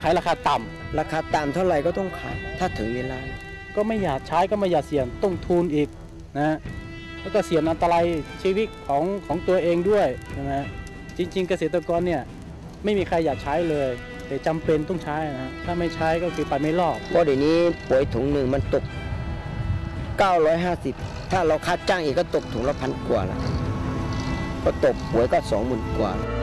ขายราคาต่ราคาต่ำเท่าไหร่ก็ต้องขายถ้าถึงเวลาำก็ไม่อยากใช้ก็ไม่อยากเสี่ยงต้องทุนอีกนะแล้วก็เสี่ยงอันตรายชีวิตของตัวเองด้วยใช่ไหมจริงๆเกษตรกรเนี่ยไม่มีใครอยากใช้เลยแต่จำเป็นต้องใช้นะถ้าไม่ใช้ก็คือไปไม่รอดเพราะเดี๋ยวนี้ปุ๋ยถุงหนึ่งมันตก950ถ้าเราค่าจ้างอีกก็ตกถุงละ1,000 กว่าแล้วก็ตกปุ๋ยก็20,000 กว่า